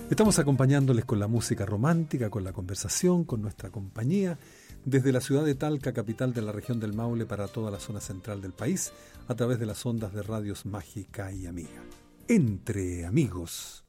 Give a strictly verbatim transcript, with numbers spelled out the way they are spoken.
Estamos acompañándoles con la música romántica, con la conversación, con nuestra compañía, desde la ciudad de Talca, capital de la región del Maule, para toda la zona central del país, a través de las ondas de radios Mágica y Amiga. Entre amigos.